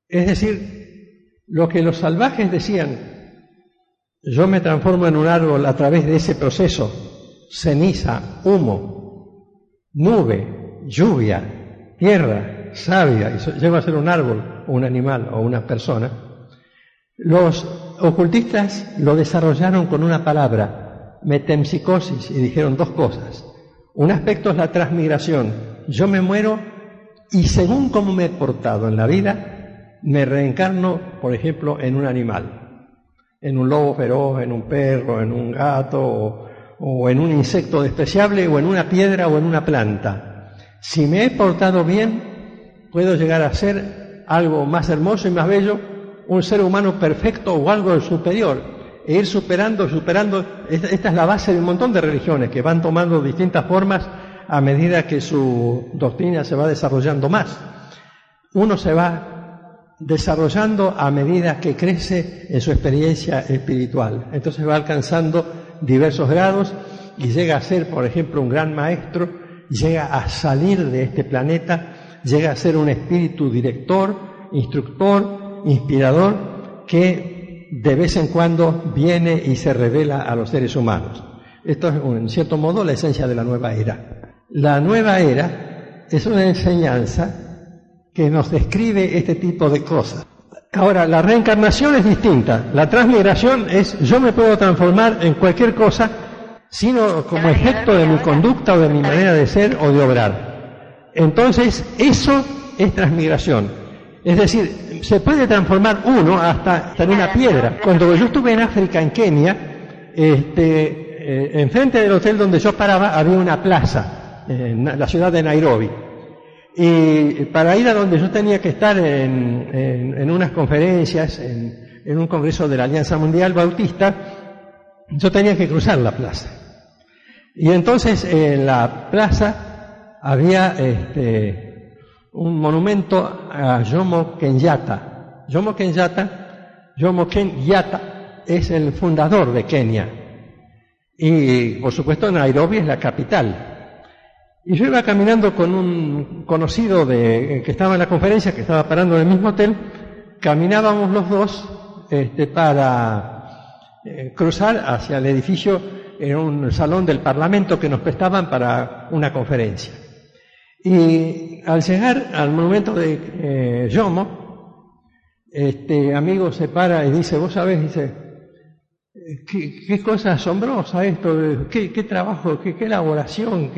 Es decir, lo que los salvajes decían, yo me transformo en un árbol a través de ese proceso, ceniza, humo, nube, lluvia, tierra, savia, y llego a ser un árbol, o un animal, o una persona. Los ocultistas lo desarrollaron con una palabra, metempsicosis, y dijeron dos cosas. Un aspecto es la transmigración. Yo me muero y según cómo me he portado en la vida, me reencarno, por ejemplo, en un animal, en un lobo feroz, en un perro, en un gato, o en un insecto despreciable, o en una piedra, o en una planta. Si me he portado bien, puedo llegar a ser algo más hermoso y más bello, un ser humano perfecto o algo superior, e ir superando. Esta es la base de un montón de religiones que van tomando distintas formas a medida que su doctrina se va desarrollando más. Uno se va desarrollando a medida que crece en su experiencia espiritual. Entonces va alcanzando diversos grados y llega a ser, por ejemplo, un gran maestro, llega a salir de este planeta, llega a ser un espíritu director, instructor, inspirador, que de vez en cuando viene y se revela a los seres humanos. Esto es, en cierto modo, la esencia de la nueva era. La nueva era es una enseñanza que nos describe este tipo de cosas. Ahora, la reencarnación es distinta. La transmigración es, yo me puedo transformar en cualquier cosa, sino como efecto de mi conducta o de mi manera de ser o de obrar. Entonces, eso es transmigración. Es decir, se puede transformar uno hasta en una piedra. Cuando yo estuve en África, en Kenia, enfrente del hotel donde yo paraba había una plaza, en la ciudad de Nairobi. Y para ir a donde yo tenía que estar en unas conferencias, en un congreso de la Alianza Mundial Bautista, yo tenía que cruzar la plaza. Y entonces en la plaza había un monumento a Jomo Kenyatta. Jomo Kenyatta es el fundador de Kenia. Y por supuesto Nairobi es la capital. Y yo iba caminando con un conocido que estaba en la conferencia, que estaba parando en el mismo hotel. Caminábamos los dos para cruzar hacia el edificio en un salón del Parlamento que nos prestaban para una conferencia. Y al llegar al monumento de Jomo, amigo se para y dice, vos sabés, dice, qué cosa asombrosa esto, qué trabajo, qué elaboración,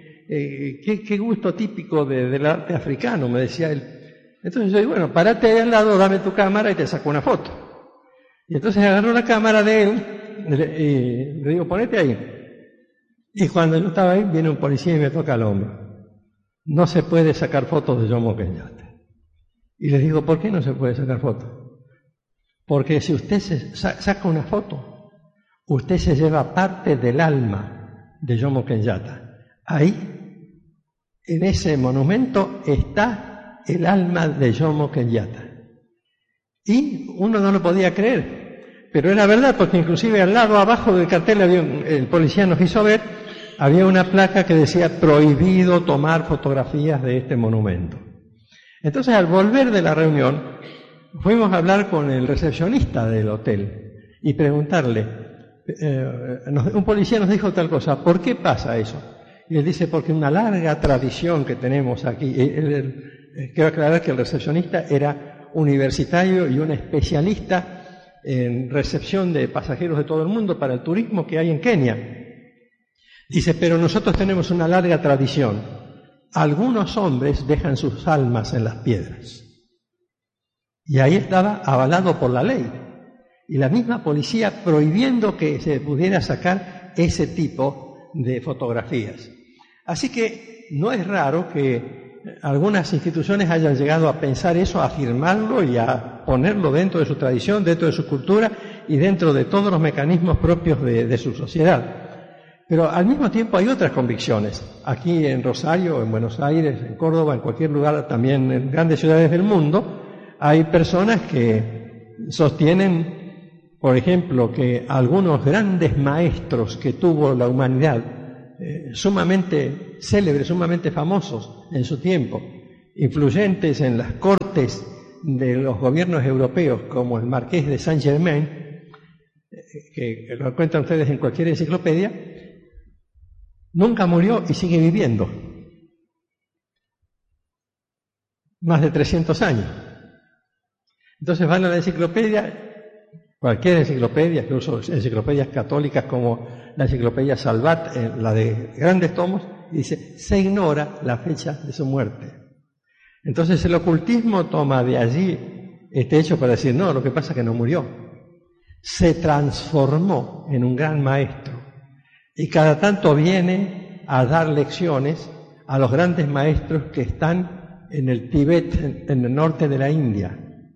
qué gusto típico del arte africano, me decía él. Entonces yo digo, bueno, parate ahí al lado, dame tu cámara y te saco una foto. Y entonces agarró la cámara de él y le digo, ponete ahí. Y cuando yo estaba ahí, viene un policía y me toca el hombro. No se puede sacar fotos de Jomo Kenyatta. Y le digo, ¿por qué no se puede sacar fotos? Porque si usted se saca una foto, usted se lleva parte del alma de Jomo Kenyatta. Ahí, en ese monumento, está el alma de Jomo Kenyatta. Y uno no lo podía creer, pero era verdad, porque inclusive al lado, abajo del cartel, el policía nos hizo ver, había una placa que decía prohibido tomar fotografías de este monumento. Entonces, al volver de la reunión, fuimos a hablar con el recepcionista del hotel y preguntarle, un policía nos dijo tal cosa, ¿por qué pasa eso? Y él dice, porque una larga tradición que tenemos aquí. Quiero aclarar que el recepcionista era universitario y un especialista en recepción de pasajeros de todo el mundo para el turismo que hay en Kenia. Dice, pero nosotros tenemos una larga tradición. Algunos hombres dejan sus almas en las piedras. Y ahí estaba avalado por la ley. Y la misma policía prohibiendo que se pudiera sacar ese tipo de fotografías. Así que no es raro que algunas instituciones hayan llegado a pensar eso, a afirmarlo y a ponerlo dentro de su tradición, dentro de su cultura y dentro de todos los mecanismos propios de su sociedad. Pero al mismo tiempo hay otras convicciones. Aquí en Rosario, en Buenos Aires, en Córdoba, en cualquier lugar, también en grandes ciudades del mundo, hay personas que sostienen, por ejemplo, que algunos grandes maestros que tuvo la humanidad, sumamente célebres, sumamente famosos en su tiempo, influyentes en las cortes de los gobiernos europeos, como el Marqués de Saint-Germain, que lo encuentran ustedes en cualquier enciclopedia, nunca murió y sigue viviendo. Más de 300 años. Entonces van a la enciclopedia, cualquier enciclopedia, incluso enciclopedias católicas como la enciclopedia Salvat, la de grandes tomos, y dice, se ignora la fecha de su muerte. Entonces el ocultismo toma de allí este hecho para decir, no, lo que pasa es que no murió. Se transformó en un gran maestro y cada tanto viene a dar lecciones a los grandes maestros que están en el Tíbet, en el norte de la India.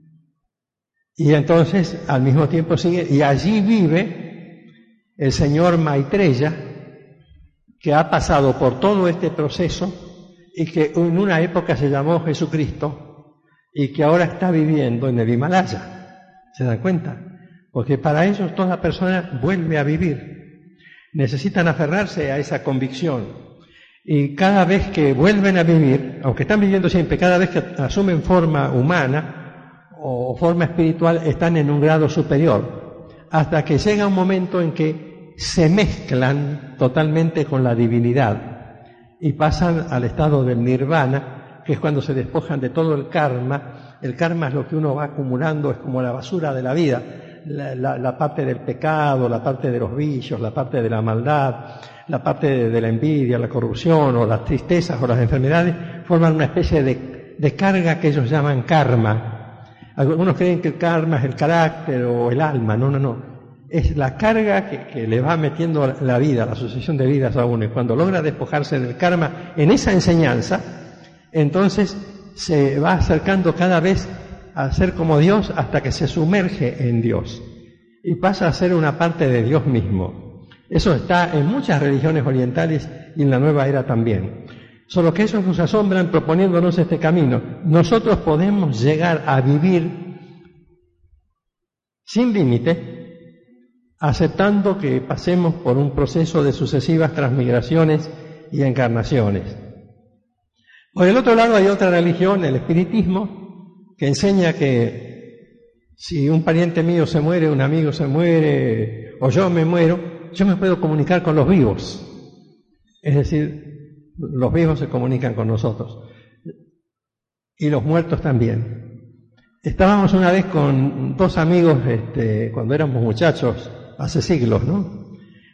Y entonces al mismo tiempo sigue, y allí vive el señor Maitreya, que ha pasado por todo este proceso y que en una época se llamó Jesucristo y que ahora está viviendo en el Himalaya. ¿Se dan cuenta? Porque para ellos toda persona vuelve a vivir. Necesitan aferrarse a esa convicción. Y cada vez que vuelven a vivir, aunque están viviendo siempre, cada vez que asumen forma humana o forma espiritual, están en un grado superior. Hasta que llega un momento en que se mezclan totalmente con la divinidad y pasan al estado del nirvana, que es cuando se despojan de todo el karma. El karma es lo que uno va acumulando, es como la basura de la vida, la parte del pecado, la parte de los vicios, la parte de la maldad, la parte de la envidia, la corrupción o las tristezas o las enfermedades, forman una especie de carga que ellos llaman karma. Algunos creen que el karma es el carácter o el alma. No. Es la carga que le va metiendo la vida, la sucesión de vidas a uno. Y cuando logra despojarse del karma en esa enseñanza, entonces se va acercando cada vez a ser como Dios hasta que se sumerge en Dios y pasa a ser una parte de Dios mismo. Eso está en muchas religiones orientales y en la nueva era también. Solo que ellos nos asombran proponiéndonos este camino. Nosotros podemos llegar a vivir sin límite, aceptando que pasemos por un proceso de sucesivas transmigraciones y encarnaciones. Por el otro lado hay otra religión, el espiritismo, que enseña que si un pariente mío se muere, un amigo se muere, o yo me muero, yo me puedo comunicar con los vivos. Es decir, los vivos se comunican con nosotros. Y los muertos también. Estábamos una vez con dos amigos, cuando éramos muchachos, hace siglos, ¿no?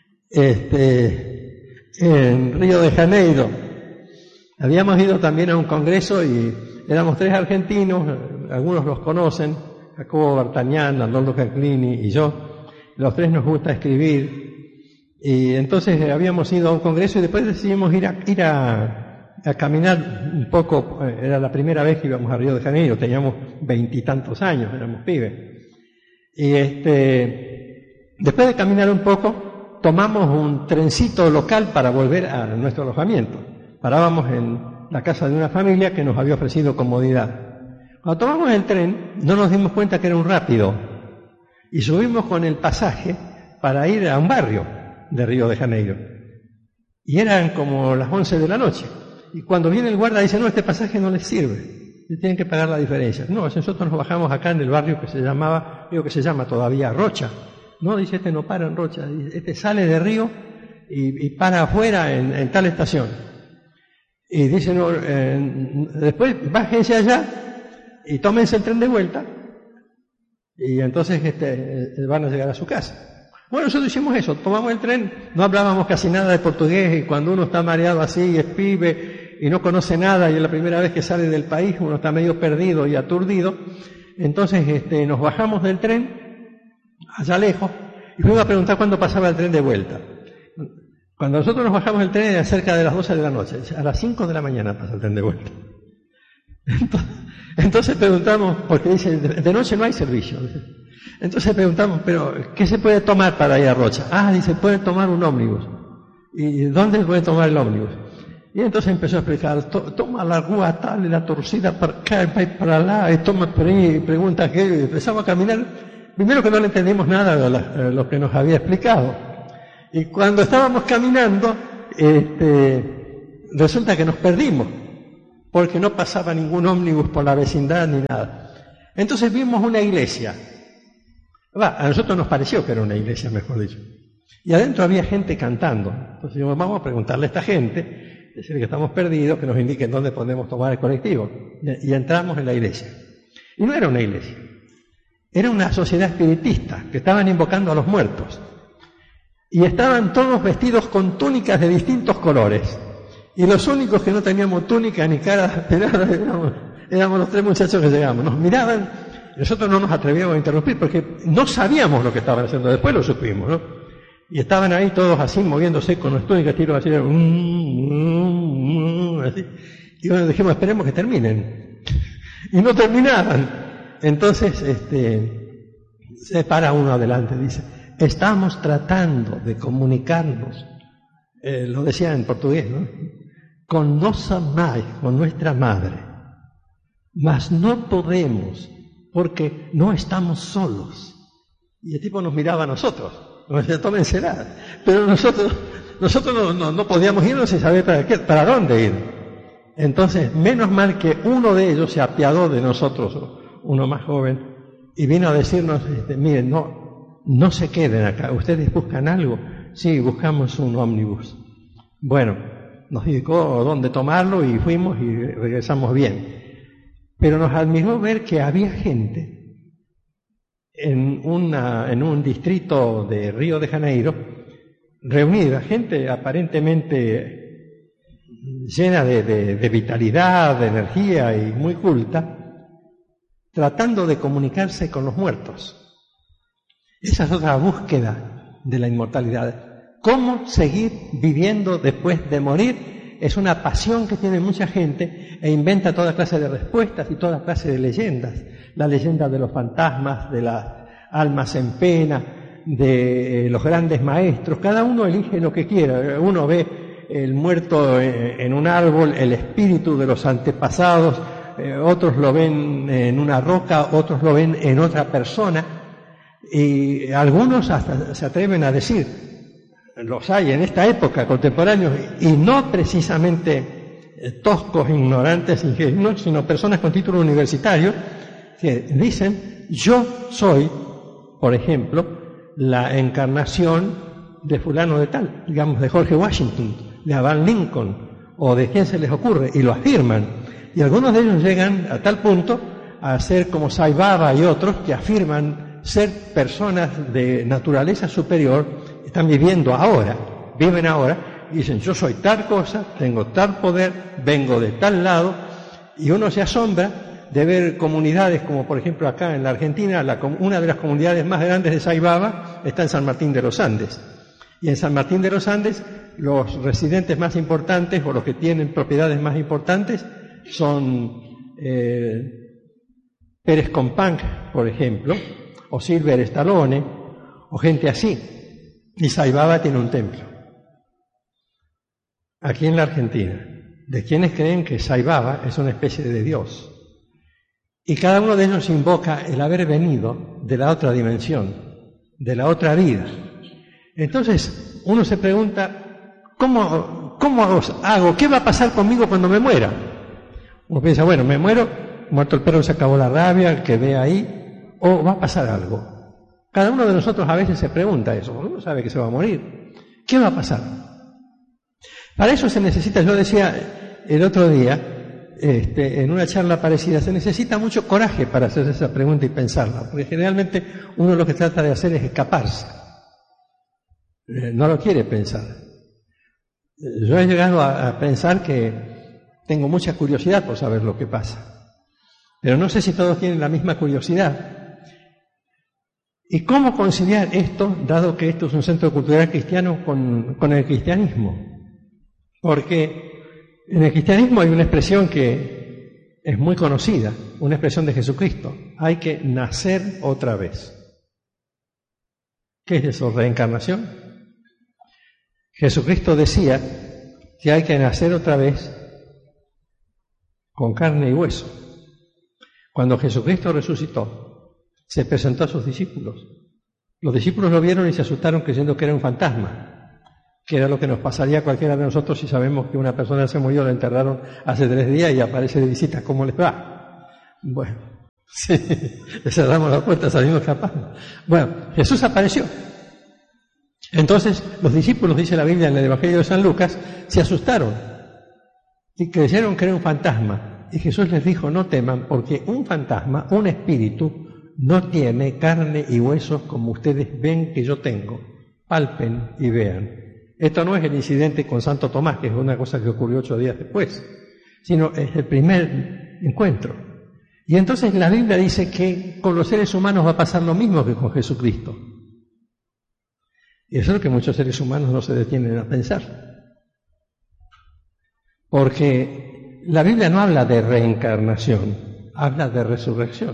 En Río de Janeiro. Habíamos ido también a un congreso y éramos tres argentinos, algunos los conocen, Jacobo Bartanian, Arnoldo Cacclini y yo. Los tres nos gusta escribir. Y entonces habíamos ido a un congreso y después decidimos ir a caminar un poco. Era la primera vez que íbamos a Río de Janeiro, teníamos 20 y tantos años, éramos pibes. Y después de caminar un poco, tomamos un trencito local para volver a nuestro alojamiento. Parábamos en la casa de una familia que nos había ofrecido comodidad. Cuando tomamos el tren, no nos dimos cuenta que era un rápido y subimos con el pasaje para ir a un barrio de Río de Janeiro. Y eran como las 11 de la noche. Y cuando viene el guarda dice, no, este pasaje no les sirve, tienen que pagar la diferencia. No, nosotros nos bajamos acá en el barrio que se llamaba, creo que se llama todavía Rocha. No, dice, este no para en Rocha, este sale de Río y para afuera en tal estación. Y dice, no, después bájense allá y tómense el tren de vuelta y entonces van a llegar a su casa. Bueno, nosotros hicimos eso, tomamos el tren, no hablábamos casi nada de portugués y cuando uno está mareado así, es pibe y no conoce nada y es la primera vez que sale del país, uno está medio perdido y aturdido, entonces nos bajamos del tren allá lejos y fuimos a preguntar cuándo pasaba el tren de vuelta. Cuando nosotros nos bajamos del tren era cerca de las 12 de la noche, a las 5 de la mañana pasa el tren de vuelta. Entonces preguntamos, porque dice, de noche no hay servicio. Entonces preguntamos, pero ¿qué se puede tomar para ir a Rocha? Ah, dice, puede tomar un ómnibus. ¿Y dónde puede tomar el ómnibus? Y entonces empezó a explicar, toma la rúa tal, y la torcida para acá, y para allá, y toma por ahí, y pregunta qué, y empezamos a caminar. Primero que no le entendimos nada a lo que nos había explicado. Y cuando estábamos caminando, resulta que nos perdimos, porque no pasaba ningún ómnibus por la vecindad ni nada. Entonces vimos una iglesia. A nosotros nos pareció que era una iglesia, mejor dicho. Y adentro había gente cantando. Entonces dijimos, vamos a preguntarle a esta gente, decirle que estamos perdidos, que nos indiquen dónde podemos tomar el colectivo. Y entramos en la iglesia. Y no era una iglesia. Era una sociedad espiritista que estaban invocando a los muertos. Y estaban todos vestidos con túnicas de distintos colores. Y los únicos que no teníamos túnica ni cara éramos los 3 muchachos que llegamos. Nos miraban, y nosotros no nos atrevíamos a interrumpir porque no sabíamos lo que estaban haciendo. Después lo supimos, ¿no? Y estaban ahí todos así, moviéndose con las túnicas, tiros así, así. Y bueno, dijimos, esperemos que terminen. Y no terminaban. Entonces, se para uno adelante, dice, estamos tratando de comunicarnos, lo decía en portugués, ¿no? Con nossa mãe, con nuestra madre. Mas no podemos, porque no estamos solos. Y el tipo nos miraba a nosotros. Nos decía, tómensela. Pero nosotros no podíamos irnos sin saber para dónde ir. Entonces, menos mal que uno de ellos se apiadó de nosotros, uno más joven, y vino a decirnos, miren, no se queden acá, ¿ustedes buscan algo? Sí, buscamos un ómnibus. Bueno, nos indicó dónde tomarlo y fuimos y regresamos bien. Pero nos admiró ver que había gente en un distrito de Río de Janeiro, reunida, gente aparentemente llena de vitalidad, de energía y muy culta, tratando de comunicarse con los muertos. Esa es otra búsqueda de la inmortalidad. ¿Cómo seguir viviendo después de morir? Es una pasión que tiene mucha gente e inventa toda clase de respuestas y toda clase de leyendas. La leyenda de los fantasmas, de las almas en pena, de los grandes maestros. Cada uno elige lo que quiera. Uno ve el muerto en un árbol, el espíritu de los antepasados, otros lo ven en una roca, otros lo ven en otra persona. Y algunos hasta se atreven a decir, los hay en esta época, contemporáneos, y no precisamente toscos, ignorantes, ingenuos, sino personas con título universitario, que dicen, yo soy, por ejemplo, la encarnación de fulano de tal, digamos de George Washington, de Abraham Lincoln, o de quién se les ocurre, y lo afirman. Y algunos de ellos llegan a tal punto a ser como Sai Baba y otros que afirman ser personas de naturaleza superior, están viviendo ahora, viven ahora, y dicen, yo soy tal cosa, tengo tal poder, vengo de tal lado, y uno se asombra de ver comunidades como por ejemplo acá en la Argentina, una de las comunidades más grandes de Sai Baba está en San Martín de los Andes. Y en San Martín de los Andes los residentes más importantes o los que tienen propiedades más importantes son Pérez Companc, por ejemplo, o Silver Stallone, o gente así. Y Sai Baba tiene un templo. Aquí en la Argentina, de quienes creen que Sai Baba es una especie de Dios. Y cada uno de ellos invoca el haber venido de la otra dimensión, de la otra vida. Entonces, uno se pregunta, ¿cómo hago? ¿Qué va a pasar conmigo cuando me muera? Uno piensa, bueno, me muero, muerto el perro se acabó la rabia, quedé ahí, o va a pasar algo. Cada uno de nosotros a veces se pregunta eso, uno sabe que se va a morir. ¿Qué va a pasar? Para eso se necesita, yo decía el otro día, en una charla parecida, se necesita mucho coraje para hacer esa pregunta y pensarla, porque generalmente uno lo que trata de hacer es escaparse. No lo quiere pensar. Yo he llegado a pensar que tengo mucha curiosidad por saber lo que pasa, pero no sé si todos tienen la misma curiosidad. ¿Y cómo conciliar esto, dado que esto es un centro cultural cristiano, con el cristianismo? Porque en el cristianismo hay una expresión que es muy conocida, una expresión de Jesucristo. Hay que nacer otra vez. ¿Qué es eso? ¿Reencarnación? Jesucristo decía que hay que nacer otra vez con carne y hueso. Cuando Jesucristo resucitó, se presentó a sus discípulos. Los discípulos lo vieron y se asustaron creyendo que era un fantasma, que era lo que nos pasaría a cualquiera de nosotros si sabemos que una persona se murió, la enterraron hace 3 días y aparece de visita. ¿Cómo les va? Bueno, Sí, le cerramos la puerta, salimos escapando. Bueno, Jesús apareció. Entonces, los discípulos, dice la Biblia en el Evangelio de San Lucas, se asustaron y creyeron que era un fantasma. Y Jesús les dijo, no teman, porque un fantasma, un espíritu, no tiene carne y huesos como ustedes ven que yo tengo. Palpen y vean. Esto no es el incidente con Santo Tomás, que es una cosa que ocurrió 8 días después, sino es el primer encuentro. Y entonces la Biblia dice que con los seres humanos va a pasar lo mismo que con Jesucristo. Y eso es lo que muchos seres humanos no se detienen a pensar. Porque la Biblia no habla de reencarnación, habla de resurrección.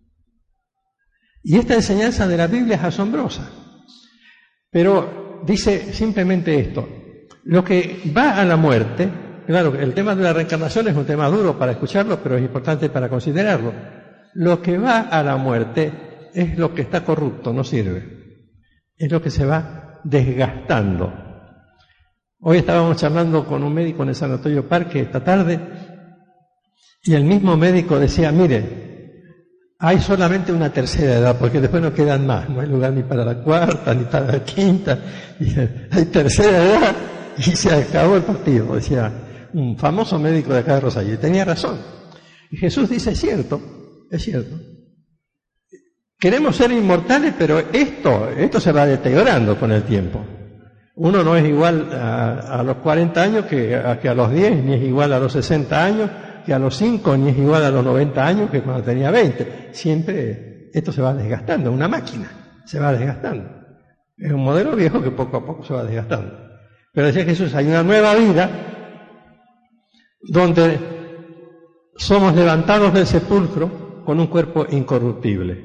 Y esta enseñanza de la Biblia es asombrosa. Pero dice simplemente esto: lo que va a la muerte, claro, el tema de la reencarnación es un tema duro para escucharlo, pero es importante para considerarlo. Lo que va a la muerte es lo que está corrupto, no sirve. Es lo que se va desgastando. Hoy estábamos charlando con un médico en el Sanatorio Parque esta tarde, y el mismo médico decía, mire, hay solamente una tercera edad, porque después no quedan más, no hay lugar ni para la cuarta, ni para la quinta, y hay tercera edad y se acabó el partido, decía un famoso médico de acá de Rosario, y tenía razón. Y Jesús dice, es cierto, queremos ser inmortales, pero esto se va deteriorando con el tiempo. Uno no es igual a los 40 años que a los 10, ni es igual a los 60 años, que a los 5, ni es igual a los 90 años que cuando tenía 20. Siempre esto se va desgastando, una máquina se va desgastando. Es un modelo viejo que poco a poco se va desgastando. Pero decía Jesús, hay una nueva vida donde somos levantados del sepulcro con un cuerpo incorruptible.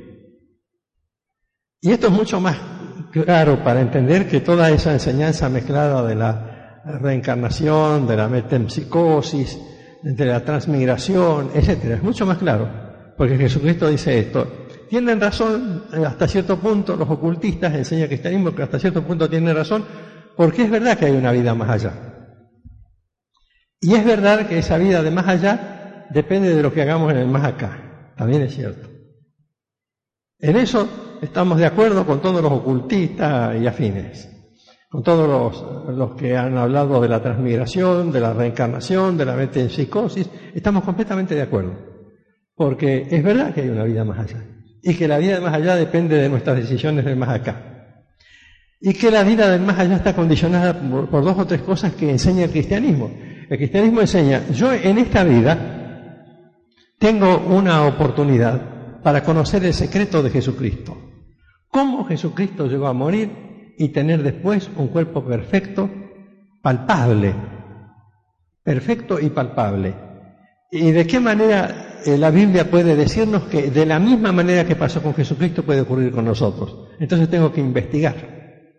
Y esto es mucho más claro para entender que toda esa enseñanza mezclada de la reencarnación, de la metempsicosis, de la transmigración, etcétera, es mucho más claro, porque Jesucristo dice esto. Tienen razón hasta cierto punto los ocultistas, enseña el cristianismo que hasta cierto punto tienen razón, porque es verdad que hay una vida más allá. Y es verdad que esa vida de más allá depende de lo que hagamos en el más acá, también es cierto. En eso estamos de acuerdo con todos los ocultistas y afines, con todos los que han hablado de la transmigración, de la reencarnación, de la metempsicosis, estamos completamente de acuerdo, porque es verdad que hay una vida más allá, y que la vida del más allá depende de nuestras decisiones del más acá, y que la vida del más allá está condicionada por 2 o 3 cosas que enseña el cristianismo. El cristianismo enseña, yo en esta vida tengo una oportunidad para conocer el secreto de Jesucristo. Cómo Jesucristo llegó a morir y tener después un cuerpo perfecto, palpable, perfecto y palpable. Y de qué manera la Biblia puede decirnos que de la misma manera que pasó con Jesucristo puede ocurrir con nosotros. Entonces tengo que investigar.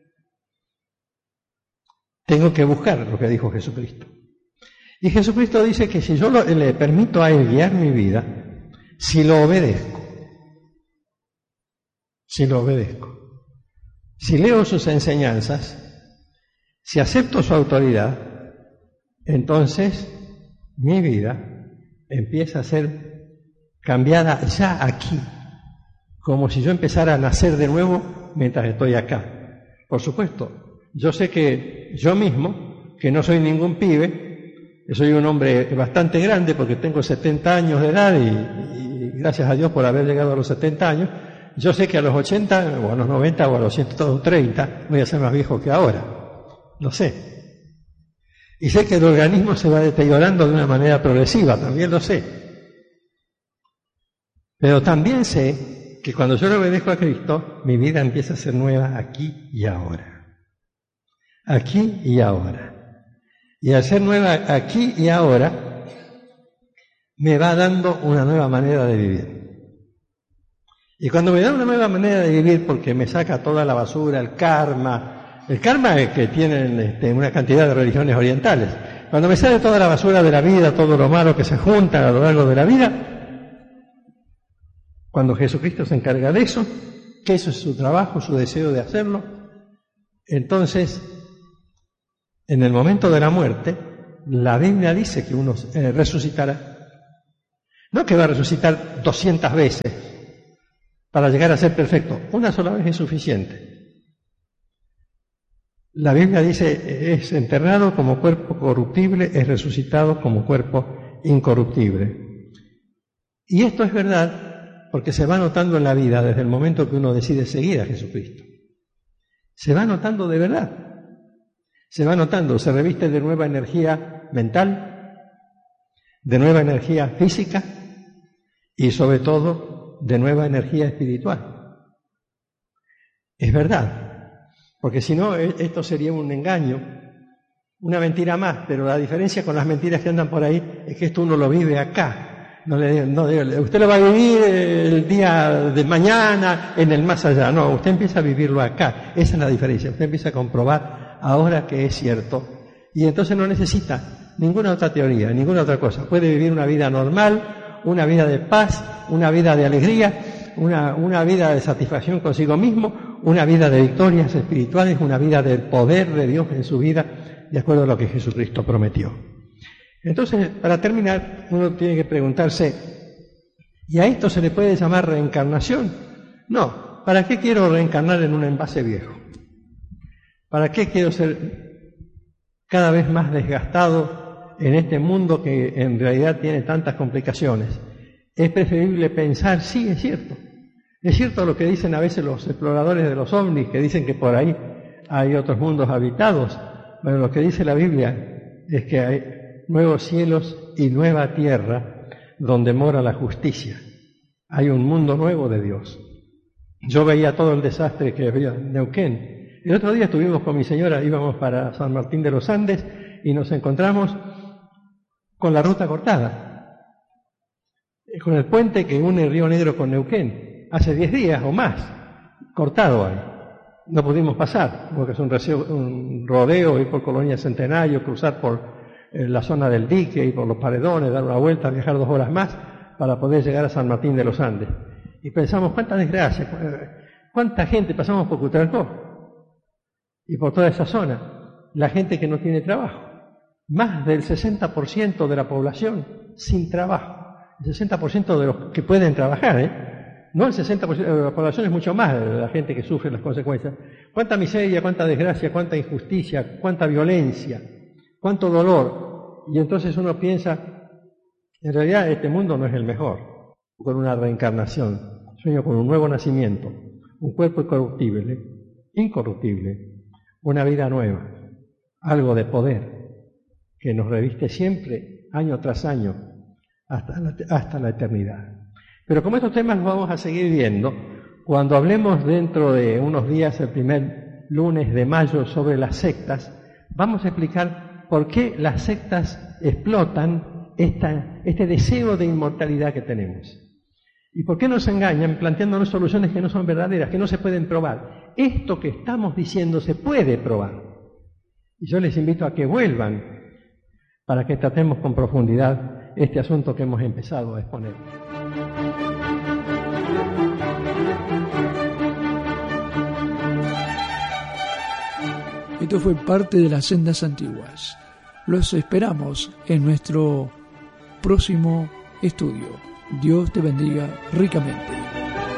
Tengo que buscar lo que dijo Jesucristo. Y Jesucristo dice que si yo le permito a Él guiar mi vida, si lo obedezco, si leo sus enseñanzas, si acepto su autoridad, entonces mi vida empieza a ser cambiada ya aquí, como si yo empezara a nacer de nuevo mientras estoy acá. Por supuesto, yo sé que yo mismo, que no soy ningún pibe, que soy un hombre bastante grande porque tengo 70 años de edad y gracias a Dios por haber llegado a los 70 años, yo sé que a los 80 o a los 90 o a los 130 voy a ser más viejo que ahora. Lo sé. Y sé que el organismo se va deteriorando de una manera progresiva, también lo sé. Pero también sé que cuando yo le obedezco a Cristo, mi vida empieza a ser nueva aquí y ahora. Aquí y ahora. Y al ser nueva aquí y ahora, me va dando una nueva manera de vivir. Y cuando me da una nueva manera de vivir, porque me saca toda la basura, el karma que tienen una cantidad de religiones orientales, cuando me sale toda la basura de la vida, todo lo malo que se junta a lo largo de la vida, cuando Jesucristo se encarga de eso, que eso es su trabajo, su deseo de hacerlo, entonces, en el momento de la muerte, la Biblia dice que uno resucitará. No que va a resucitar 200 veces para llegar a ser perfecto. Una sola vez es suficiente. La Biblia dice, es enterrado como cuerpo corruptible, es resucitado como cuerpo incorruptible. Y esto es verdad porque se va notando en la vida desde el momento que uno decide seguir a Jesucristo. Se va notando de verdad. Se va notando, se reviste de nueva energía mental, de nueva energía física y sobre todo de nueva energía espiritual. Es verdad, porque si no esto sería un engaño, una mentira más, pero la diferencia con las mentiras que andan por ahí es que esto uno lo vive acá. Usted lo va a vivir el día de mañana, en el más allá. No, usted empieza a vivirlo acá. Esa es la diferencia. Usted empieza a comprobar ahora que es cierto. Y entonces no necesita ninguna otra teoría, ninguna otra cosa. Puede vivir una vida normal, una vida de paz, una vida de alegría, una vida de satisfacción consigo mismo, una vida de victorias espirituales, una vida del poder de Dios en su vida, de acuerdo a lo que Jesucristo prometió. Entonces, para terminar, uno tiene que preguntarse, ¿y a esto se le puede llamar reencarnación? No. ¿Para qué quiero reencarnar en un envase viejo? ¿Para qué quiero ser cada vez más desgastado en este mundo que en realidad tiene tantas complicaciones? Es preferible pensar, sí, es cierto lo que dicen a veces los exploradores de los ovnis, que dicen que por ahí hay otros mundos habitados. Bueno, lo que dice la Biblia es que hay nuevos cielos y nueva tierra donde mora la justicia. Hay un mundo nuevo de Dios. Yo veía todo el desastre que había en Neuquén. El otro día estuvimos con mi señora, íbamos para San Martín de los Andes y nos encontramos con la ruta cortada, con el puente que une Río Negro con Neuquén. Hace 10 días o más, cortado ahí. No pudimos pasar, porque es un rodeo, ir por Colonia Centenario, cruzar por la zona del dique, ir por los paredones, dar una vuelta, viajar 2 horas más para poder llegar a San Martín de los Andes. Y pensamos, cuánta desgracia, cuánta gente, pasamos por Cutralcó y por toda esa zona, la gente que no tiene trabajo. Más del 60% de la población sin trabajo, el 60% de los que pueden trabajar, no el 60% de la población, es mucho más de la gente que sufre las consecuencias. Cuánta miseria, cuánta desgracia, cuánta injusticia, cuánta violencia, cuánto dolor. Y entonces uno piensa, en realidad este mundo no es el mejor, con una reencarnación. Sueño con un nuevo nacimiento, un cuerpo incorruptible, una vida nueva, algo de poder que nos reviste siempre, año tras año, hasta la eternidad. Pero como estos temas los vamos a seguir viendo, cuando hablemos dentro de unos días, el primer lunes de mayo, sobre las sectas, vamos a explicar por qué las sectas explotan este deseo de inmortalidad que tenemos. ¿Y por qué nos engañan planteándonos soluciones que no son verdaderas, que no se pueden probar? Esto que estamos diciendo se puede probar. Y yo les invito a que vuelvan para que tratemos con profundidad este asunto que hemos empezado a exponer. Esto fue parte de las Sendas Antiguas. Los esperamos en nuestro próximo estudio. Dios te bendiga ricamente.